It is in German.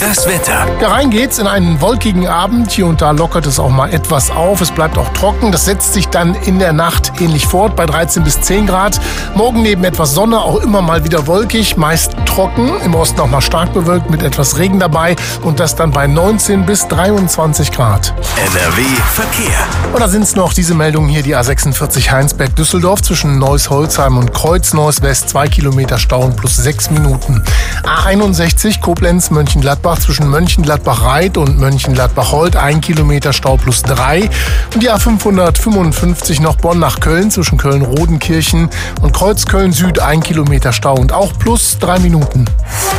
Das Wetter. Ja, rein geht's in einen wolkigen Abend. Hier und da lockert es auch mal etwas auf. Es bleibt auch trocken. Das setzt sich dann in der Nacht ähnlich fort bei 13 bis 10 Grad. Morgen neben etwas Sonne auch immer mal wieder wolkig, meist trocken. Im Osten auch mal stark bewölkt mit etwas Regen dabei. Und das dann bei 19 bis 23 Grad. NRW Verkehr. Und da sind's noch diese Meldungen hier. Die A46 Heinsberg-Düsseldorf zwischen Neuss-Holzheim und Kreuz-Neuss-West 2 Kilometer Stau und plus 6 Minuten. A61 Koblenz-Mönchengladbach zwischen Mönchengladbach-Reit und Mönchengladbach-Holt 1 Kilometer Stau plus 3. Und die A555 noch Bonn nach Köln zwischen Köln-Rodenkirchen und Kreuzköln Süd 1 Kilometer Stau und auch plus 3 Minuten.